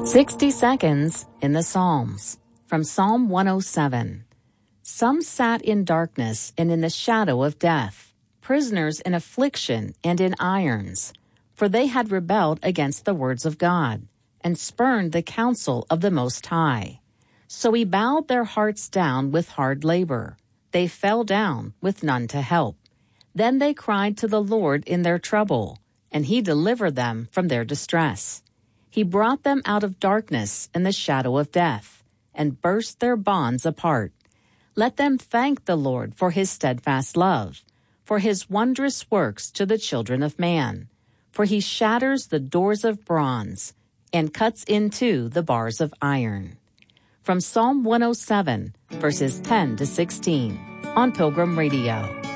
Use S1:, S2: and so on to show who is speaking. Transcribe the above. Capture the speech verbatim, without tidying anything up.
S1: sixty seconds in the Psalms. From Psalm one oh seven. Some sat in darkness and in the shadow of death, prisoners in affliction and in irons, for they had rebelled against the words of God, and spurned the counsel of the Most High. So he bowed their hearts down with hard labor. They fell down with none to help. Then they cried to the Lord in their trouble, and he delivered them from their distress. He brought them out of darkness and the shadow of death, and burst their bonds apart. Let them thank the Lord for his steadfast love, for his wondrous works to the children of man. For he shatters the doors of bronze and cuts into the bars of iron. From Psalm one oh seven, verses ten to sixteen, on Pilgrim Radio.